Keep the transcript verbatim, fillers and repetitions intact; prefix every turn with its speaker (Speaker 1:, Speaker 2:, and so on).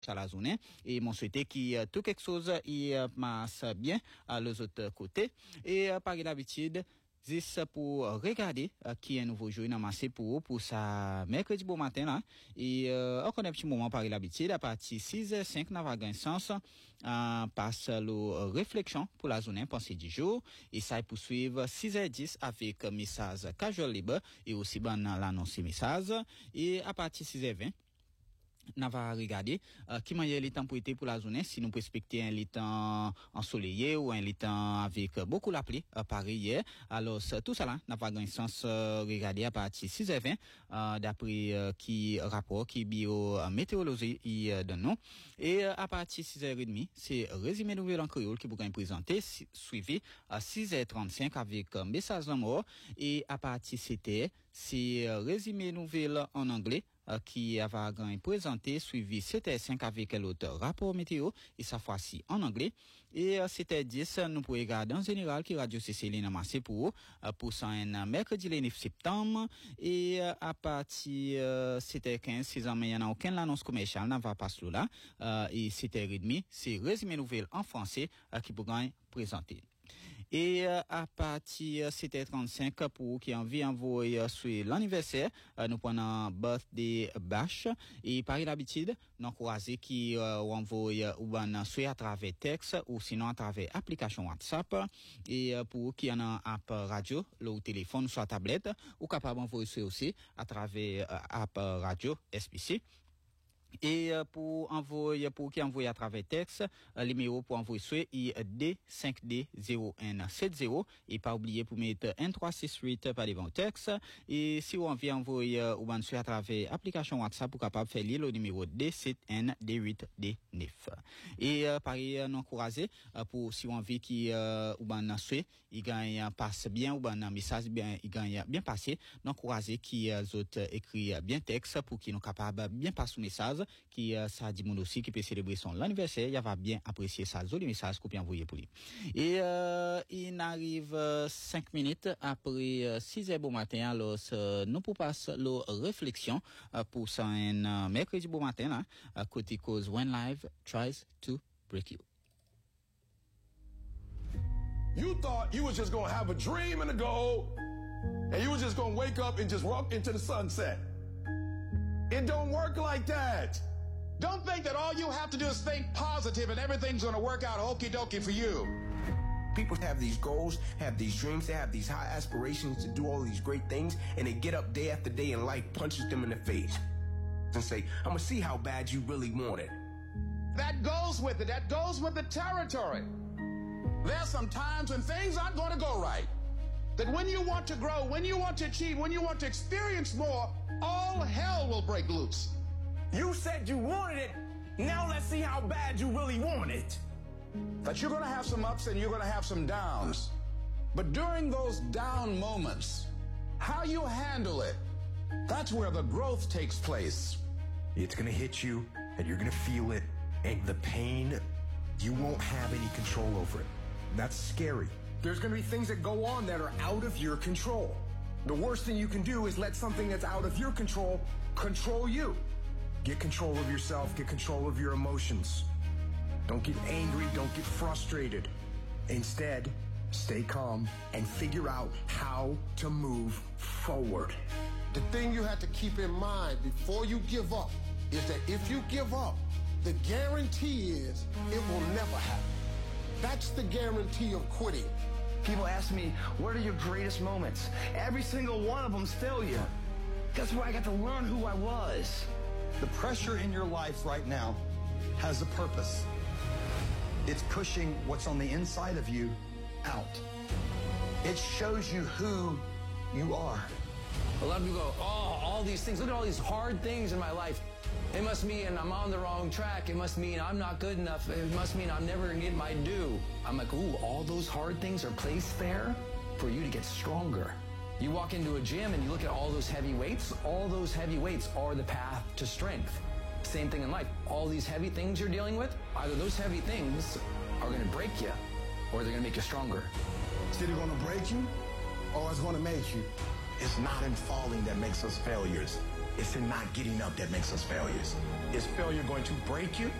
Speaker 1: à la journée et m'ont souhaité qu'il euh, tout quelque chose il euh, masse bien à les autres côtés et euh, par d'habitude juste pour regarder euh, qui est nouveau jour amassé pour pour ça mercredi bon matin là et euh, on connaît un petit moment par l'habitude à partir six heures cinq n'a pas gain sens euh, passe le réflexion pour la journée pensée du jour et ça poursuivre six heures dix avec message casual libre et aussi ban l'annonce message et à partir six heures vingt n'a va regarder euh, qui manière les temps pour été pour la journée si nous respecter un temps ensoleillé ou un temps avec euh, beaucoup la pluie euh, pareil hier alors tout ça là n'a pas grand sens euh, regarder à partir six heures vingt euh, d'après euh, qui rapport qui bio euh, météorologie euh, de nous et euh, à partir six heures trente c'est résumé nouvelle en créole qui vous gagne présenter si, suivi à six heures trente-cinq avec euh, message d'amour et à partir c'était c'est euh, résumé nouvelle en anglais Uh, qui va présenté suivi sept heures cinq avec l'autre rapport météo et sa fois-ci en anglais et uh, sept heures dix nous pouvons regarder en général qui Radio C C L amassé pour uh, pour ça un mercredi le neuf septembre et uh, à partir uh, sept heures quinze six ans mais il n'y a aucune annonce commerciale n'a va pas là uh, et sept heures trente c'est résumé nouvelle en français uh, qui peut présenter. Et euh, à partir de sept heures trente-cinq pour qui envie envoyer euh, sur l'anniversaire euh, nous prenons birthday bash et par l'habitude nous croiser qui euh, envoie ou ben soit à travers texte ou sinon à travers application WhatsApp et euh, pour qui en a app radio le téléphone soit tablette ou capable envoyer aussi à travers euh, app radio S P C. Et euh, pour envoyer pour qui envoyer à travers texte euh, le numéro pour envoyer soit I D cinq D zéro un sept zéro et pas oublier pour mettre un trois six huit par devant texte et si vous envie envoyer euh, ou ben soit à travers application WhatsApp pour capable faire lire le numéro D sept N D huit D neuf et euh, pareil euh, nous encourager euh, pour si vous envie qui euh, ou ben soit il gagne passe bien ou ben un message bien il gagne bien passé nous encourager qui euh, autres écrit bien texte pour qui nous capable bien passer le message qui euh, ça dit mon aussi qui peut célébrer son anniversaire il va bien apprécier ça joli message qu'on peut envoyer pour lui et euh, il arrive euh, cinq minutes après euh, six heures bon matin alors euh, nous pour passer la réflexion euh, pour ça un euh, mercredi bon matin là à côté cause when life tries to break you.
Speaker 2: You thought you was just going to have a dream and a goal and you was just going to wake up and just walk into the sunset. It don't work like that. Don't think that all you have to do is think positive and everything's going to work out okie dokie for you.
Speaker 3: People have these goals, have these dreams, they have these high aspirations to do all these great things, and they get up day after day and life punches them in the face and say, I'm going to see how bad you really want it.
Speaker 2: That goes with it. That goes with the territory. There's some times when things aren't going to go right. That when you want to grow, when you want to achieve, when you want to experience more, all hell will break loose.
Speaker 3: You said you wanted it. Now let's see how bad you really want it.
Speaker 2: That you're going to have some ups and you're going to have some downs. But during those down moments, how you handle it, that's where the growth takes place.
Speaker 3: It's going to hit you and you're going to feel it. And the pain, you won't have any control over it. That's scary. There's going to be things that go on that are out of your control. The worst thing you can do is let something that's out of your control control you. Get control of yourself. Get control of your emotions. Don't get angry. Don't get frustrated. Instead, stay calm and figure out how to move forward.
Speaker 4: The thing you have to keep in mind before you give up is that if you give up, the guarantee is it will never happen. That's the guarantee of quitting.
Speaker 5: People ask me, what are your greatest moments? Every single one of them's failure. That's where I got to learn who I was.
Speaker 6: The pressure in your life right now has a purpose. It's pushing what's on the inside of you out. It shows you who you are.
Speaker 5: A lot of people go, oh, all these things. Look at all these hard things in my life. It must mean I'm on the wrong track. It must mean I'm not good enough. It must mean I'm never going to get my due. I'm like, ooh, all those hard things are placed there for you to get stronger. You walk into a gym and you look at all those heavy weights. All those heavy weights are the path to strength. Same thing in life. All these heavy things you're dealing with, either those heavy things are going to break you or they're going to make you stronger.
Speaker 4: It's either going to break you or it's going to make you.
Speaker 3: It's not in falling that makes us failures. It's in not getting up that makes us failures. Is failure going to break you?